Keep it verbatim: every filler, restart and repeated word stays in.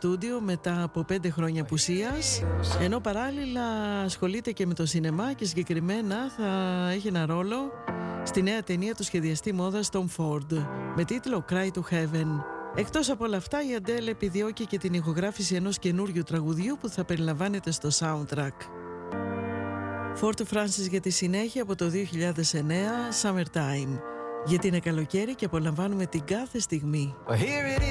στούντιο μετά από πέντε χρόνια απουσίας, ενώ παράλληλα ασχολείται και με το σινεμά και συγκεκριμένα θα έχει ένα ρόλο στη νέα ταινία του σχεδιαστή μόδας Tom Ford με τίτλο Cry to Heaven. Εκτός από όλα αυτά, η Adele επιδιώκει και την ηχογράφηση ενός καινούριου τραγουδιού που θα περιλαμβάνεται στο soundtrack. Fort Francis για τη συνέχεια από το δύο χιλιάδες εννέα, Summertime. Γιατί είναι καλοκαίρι και απολαμβάνουμε την κάθε στιγμή.